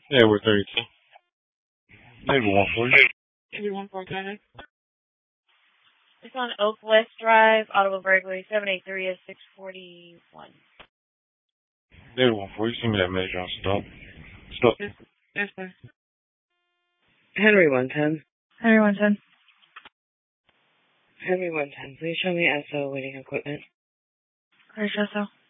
Yeah, we're 32. Maybe one for you. Maybe one for Connor. It's on Oak West Drive, Audible burglary, 783 is 641. Maybe one for you. See me that major on stop. Stop. Yes, sir. Henry 110. Henry 110. Henry 110. Please show me SO waiting equipment. Where's SO?